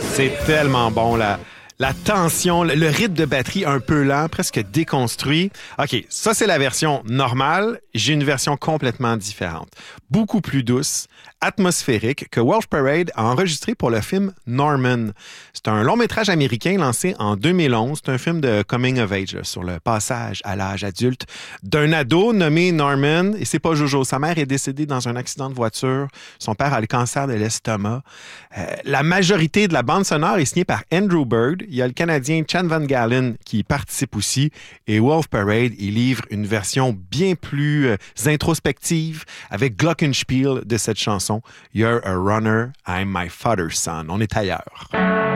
C'est tellement bon, la tension, le rythme de batterie un peu lent, presque déconstruit. OK, ça, c'est la version normale. J'ai une version complètement différente. Beaucoup plus douce, atmosphérique, que Wolf Parade a enregistré pour le film Norman. C'est un long-métrage américain lancé en 2011. C'est un film de coming of age, là, sur le passage à l'âge adulte d'un ado nommé Norman. Et c'est pas Jojo. Sa mère est décédée dans un accident de voiture. Son père a le cancer de l'estomac. La majorité de la bande sonore est signée par Andrew Bird. Il y a le Canadien Chan Van Galen qui participe aussi. Et Wolf Parade, il livre une version bien plus introspective avec glockenspiel de cette chanson. You're a runner, I'm my father's son. On est ailleurs.